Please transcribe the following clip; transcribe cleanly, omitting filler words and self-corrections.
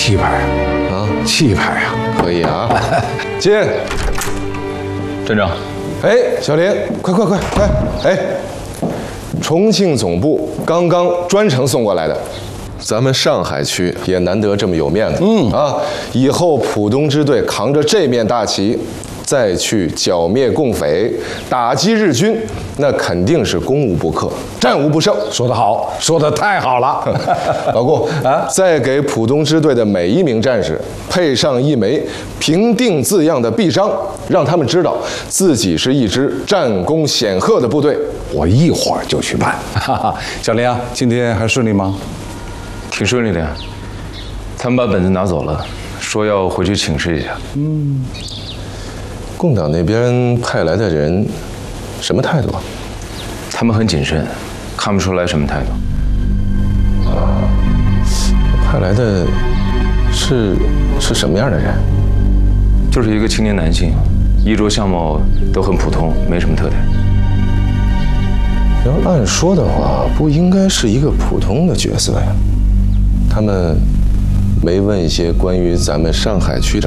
气派啊，气派啊， 可以啊。进， 站长。 哎，小林，快！哎，重庆总部刚刚专程送过来的。咱们上海区也难得这么有面子，以后浦东支队扛着这面大旗，再去剿灭共匪、打击日军，那肯定是攻无不克、战无不胜。 说得好，说得太好了。 老顾啊，再给浦东支队的每一名战士配上一枚评定字样的臂章，让他们知道自己是一支战功显赫的部队。 我一会儿就去办。小林啊，今天还顺利吗？ 挺顺利的呀，他们把本子拿走了，说要回去请示一下。 共党那边派来的人什么态度啊？ 他们很谨慎，看不出来什么态度。 派来的是什么样的人？ 就是一个青年男性，衣着相貌都很普通，没什么特点。 要按说的话，不应该是一个普通的角色呀。他们没问一些关于咱们上海区的